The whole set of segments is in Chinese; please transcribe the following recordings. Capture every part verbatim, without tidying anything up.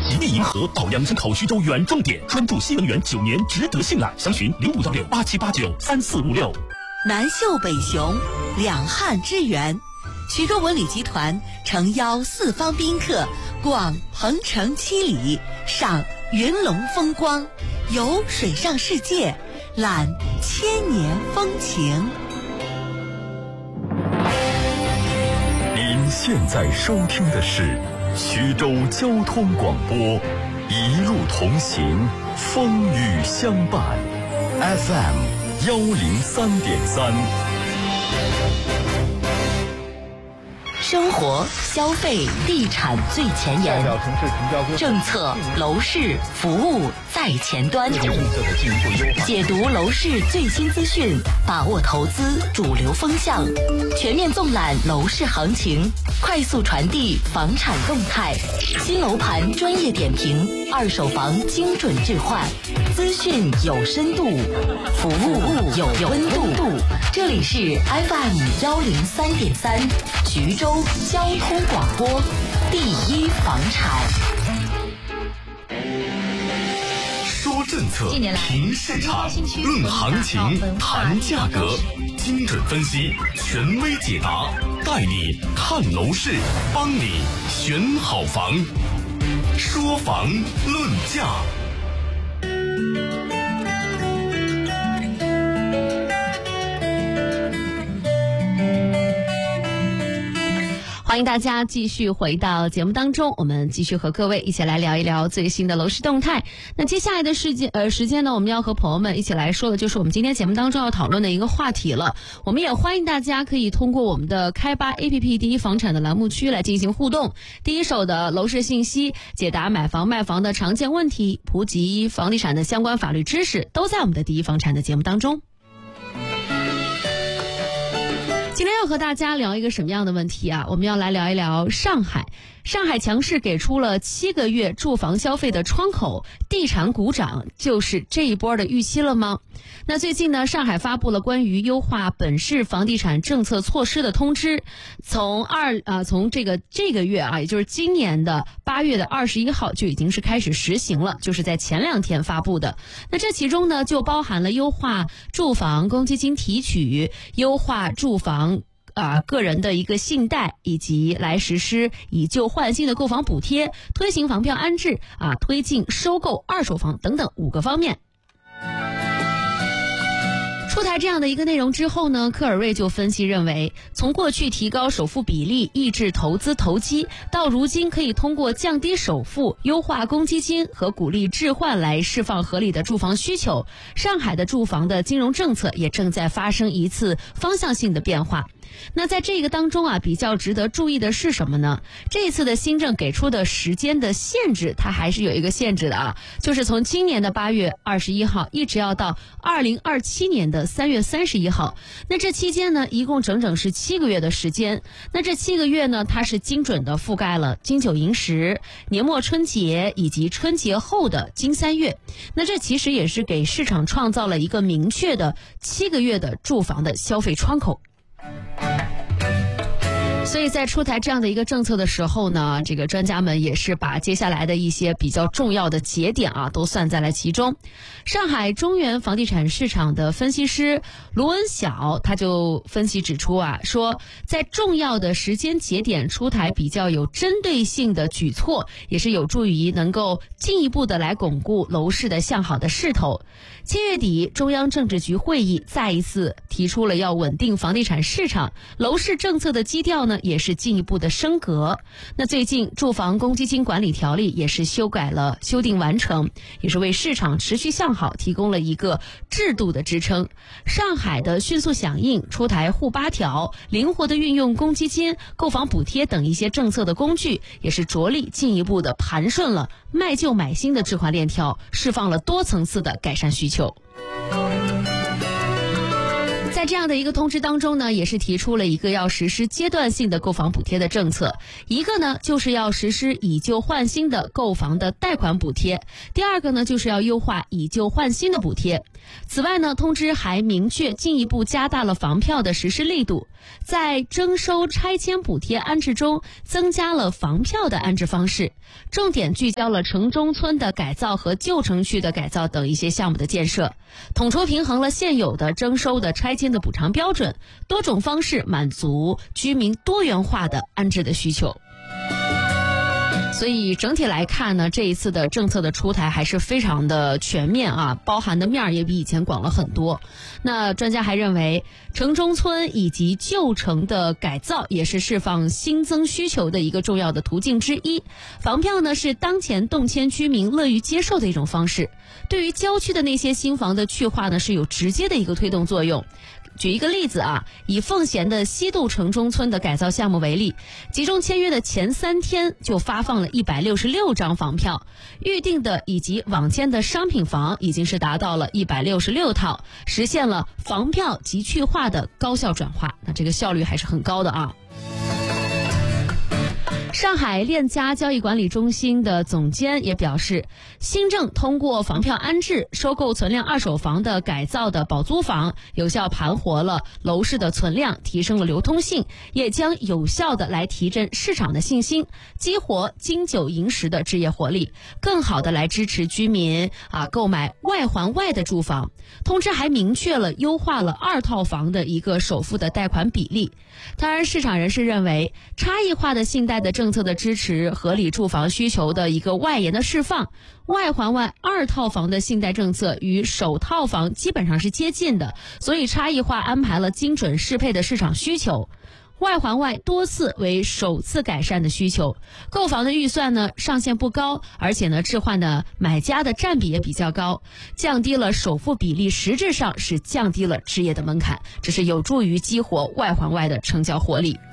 吉利银河到阳山口徐州远重点，专注新能源九年，值得信赖。详询零五幺六八七八九三四五六。 南秀北雄，两汉之源。徐州文旅集团诚邀四方宾客逛鹏城七里，赏云龙风光，游水上世界，览千年风情。 您现在收听的是徐州交通广播，一路同行，风雨相伴 ，F M 幺零三点三。 生活、消费、地产最前沿，政策、楼市、服务在前端，解读楼市最新资讯，把握投资主流风向，全面纵览楼市行情，快速传递房产动态，新楼盘专业点评，二手房精准置换，资讯有深度，服务有温度。这里是 F M 幺零三点三，徐州交通广播，第一房产。 说政策，评市场，论行情，谈价格，精准分析，权威解答，带你看楼市，帮你选好房。说房论价。 欢迎大家继续回到节目当中，我们继续和各位一起来聊一聊最新的楼市动态。那接下来的时间呃时间呢，我们要和朋友们一起来说的就是我们今天节目当中要讨论的一个话题了。我们也欢迎大家可以通过我们的开吧 A P P 第一房产的栏目区来进行互动，第一手的楼市信息，解答买房卖房的常见问题，普及房地产的相关法律知识，都在我们的第一房产的节目当中。今天要和大家聊一个什么样的问题啊？我们要来聊一聊上海。上海强势给出了七个月住房消费的窗口，地产股涨，就是这一波的预期了吗？那最近呢，上海发布了关于优化本市房地产政策措施的通知，从二啊从这个这个月啊，也就是今年的八月的二十一号就已经是开始实行了，就是在前两天发布的。那这其中呢，就包含了优化住房公积金提取，优化住房啊，个人的一个信贷，以及来实施以旧换新的购房补贴，推行房票安置啊，推进收购二手房等等五个方面。出台这样的一个内容之后呢，科尔瑞就分析认为，从过去提高首付比例抑制投资投机，到如今可以通过降低首付、优化公积金和鼓励置换来释放合理的住房需求，上海的住房的金融政策也正在发生一次方向性的变化。那在这个当中啊，比较值得注意的是什么呢？这一次的新政给出的时间的限制，它还是有一个限制的啊，就是从今年的八月二十一号一直要到二零二七年的三月三十一号。那这期间呢，一共整整是七个月的时间。那这七个月呢，它是精准的覆盖了金九银十、年末春节以及春节后的金三月。那这其实也是给市场创造了一个明确的七个月的住房的消费窗口。所以在出台这样的一个政策的时候呢，这个专家们也是把接下来的一些比较重要的节点啊都算在了其中。上海中原房地产市场的分析师卢文晓他就分析指出啊，说在重要的时间节点出台比较有针对性的举措，也是有助于能够进一步的来巩固楼市的向好的势头。七月底，中央政治局会议再一次提出了要稳定房地产市场，楼市政策的基调呢也是进一步的升格。那最近住房公积金管理条例也是修改了修订完成，也是为市场持续向好提供了一个制度的支撑。上海的迅速响应，出台沪八条，灵活的运用公积金、购房补贴等一些政策的工具，也是着力进一步的盘顺了卖旧买新的置换链条，释放了多层次的改善需求。在在这样的一个通知当中呢，也是提出了一个要实施阶段性的购房补贴的政策，一个呢就是要实施以旧换新的购房的贷款补贴，第二个呢就是要优化以旧换新的补贴。此外呢，通知还明确进一步加大了房票的实施力度，在征收拆迁补贴安置中增加了房票的安置方式，重点聚焦了城中村的改造和旧城区的改造等一些项目的建设，统筹平衡了现有的征收的拆迁的补偿标准，多种方式满足居民多元化的安置的需求。所以整体来看呢，这一次的政策的出台还是非常的全面啊，包含的面儿也比以前广了很多。那专家还认为，城中村以及旧城的改造也是释放新增需求的一个重要的途径之一。房票呢是当前动迁居民乐于接受的一种方式，对于郊区的那些新房的去化呢是有直接的一个推动作用。举一个例子啊，以奉贤的西渡城中村的改造项目为例，集中签约的前三天就发放了一百六十六张房票，预定的以及网签的商品房已经是达到了一百六十六套，实现了房票及去化的高效转化，那这个效率还是很高的啊。上海链家交易管理中心的总监也表示，新政通过房票安置、收购存量二手房的改造的保租房，有效盘活了楼市的存量，提升了流通性，也将有效的来提振市场的信心，激活经久营实的置业活力，更好的来支持居民啊购买外环外的住房。通知还明确了优化了二套房的一个首付的贷款比例。当然，市场人士认为，差异化的信贷的政策的支持，合理住房需求的一个外延的释放，外环外二套房的信贷政策与首套房基本上是接近的，所以差异化安排了精准适配的市场需求。外环外多次为首次改善的需求，购房的预算呢上限不高，而且呢置换的买家的占比也比较高，降低了首付比例，实质上是降低了置业的门槛，这是有助于激活外环外的成交活力。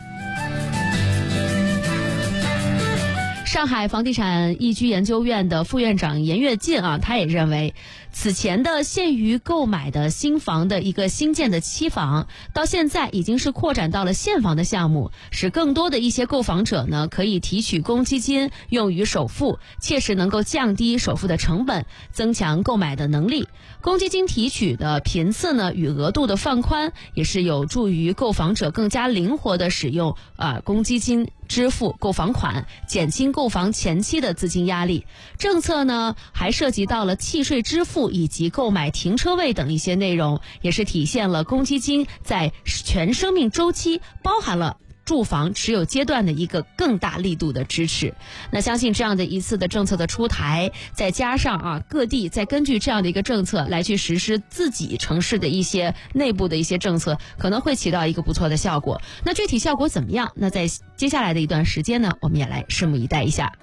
上海房地产易居研究院的副院长严跃进啊，他也认为，此前的限于购买的新房的一个新建的期房，到现在已经是扩展到了现房的项目，使更多的一些购房者呢可以提取公积金用于首付，切实能够降低首付的成本，增强购买的能力。公积金提取的频次呢与额度的放宽，也是有助于购房者更加灵活的使用啊、呃、公积金支付购房款，减轻购房前期的资金压力。政策呢还涉及到了契税支付以及购买停车位等一些内容，也是体现了公积金在全生命周期包含了住房持有阶段的一个更大力度的支持。那相信这样的一次的政策的出台，再加上啊各地再根据这样的一个政策来去实施自己城市的一些内部的一些政策，可能会起到一个不错的效果。那具体效果怎么样？那在接下来的一段时间呢，我们也来拭目以待一下。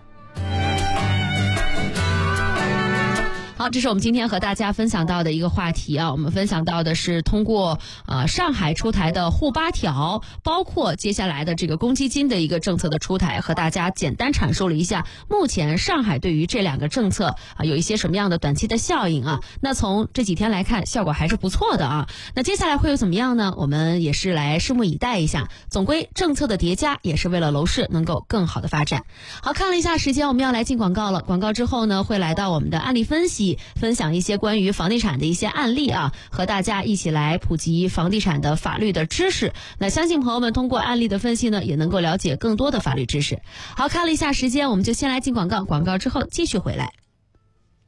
好，这是我们今天和大家分享到的一个话题啊。我们分享到的是通过呃上海出台的沪八条，包括接下来的这个公积金的一个政策的出台，和大家简单阐述了一下目前上海对于这两个政策啊有一些什么样的短期的效应啊。那从这几天来看，效果还是不错的啊。那接下来会有怎么样呢？我们也是来拭目以待一下。总归政策的叠加也是为了楼市能够更好的发展。好，看了一下时间，我们要来进广告了。广告之后呢，会来到我们的案例分析，分享一些关于房地产的一些案例啊，和大家一起来普及房地产的法律的知识。那相信朋友们通过案例的分析呢，也能够了解更多的法律知识。好，看了一下时间，我们就先来进广告，广告之后继续回来。